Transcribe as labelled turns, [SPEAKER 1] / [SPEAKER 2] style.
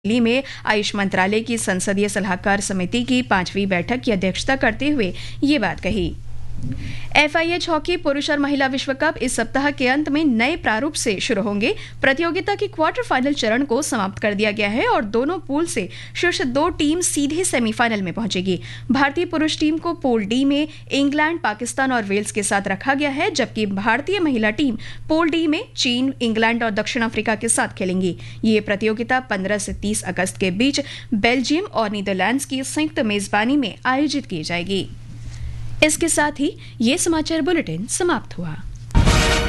[SPEAKER 1] दिल्ली में आयुष मंत्रालय की संसदीय सलाहकार समिति की 5वीं बैठक की अध्यक्षता करते हुए ये बात कही। FIH हॉकी पुरुष और महिला विश्व कप इस सप्ताह के अंत में नए प्रारूप से शुरू होंगे। प्रतियोगिता के क्वार्टर फाइनल चरण को समाप्त कर दिया गया है और दोनों पूल से शीर्ष 2 टीम सीधे सेमीफाइनल में पहुंचेगी। भारतीय पुरुष टीम को पूल डी में इंग्लैंड, पाकिस्तान और वेल्स के साथ रखा गया है, जबकि भारतीय महिला टीम पूल डी में चीन, इंग्लैंड और दक्षिण अफ्रीका के साथ खेलेंगी। ये प्रतियोगिता 15 से 30 अगस्त के बीच बेल्जियम और नीदरलैंड्स की संयुक्त मेजबानी में आयोजित की जाएगी। इसके साथ ही ये समाचार बुलेटिन समाप्त हुआ।